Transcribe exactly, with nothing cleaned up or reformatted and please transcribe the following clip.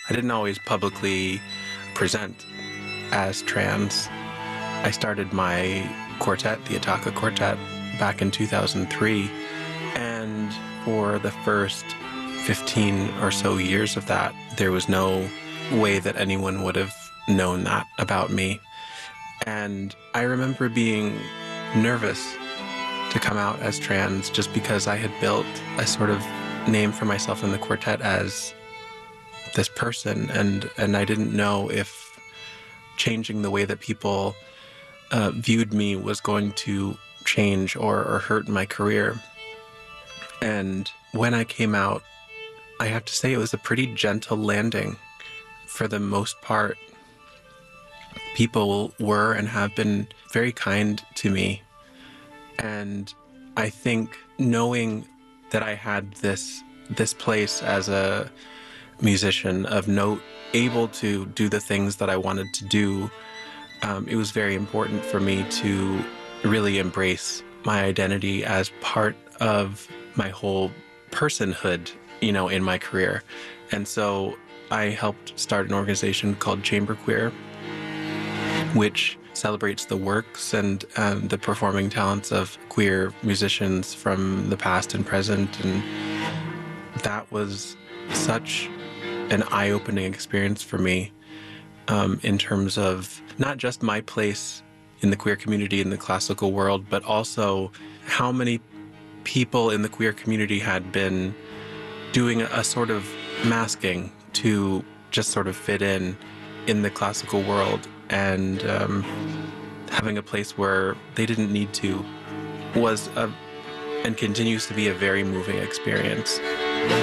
I didn't always publicly present as trans. I started my quartet, the Ataka Quartet, back in two thousand three, and for the first fifteen or so years of that, there was no way that anyone would have known that about me. And I remember being nervous to come out as trans just because I had built a sort of name for myself in the quartet as this person, and, and I didn't know if changing the way that people uh, viewed me was going to change or, or hurt my career. And when I came out, I have to say it was a pretty gentle landing for the most part. People were and have been very kind to me. And I think knowing that I had this this place as a musician of note, able to do the things that I wanted to do, um, it was very important for me to really embrace my identity as part of my whole personhood, you know, in my career. And so I helped start an organization called Chamber Queer, which celebrates the works and um, the performing talents of queer musicians from the past and present. And that was such an eye-opening experience for me um, in terms of not just my place in the queer community in the classical world, but also how many people in the queer community had been doing a, a sort of masking to just sort of fit in in the classical world, and um, having a place where they didn't need to was a, and continues to be a very moving experience.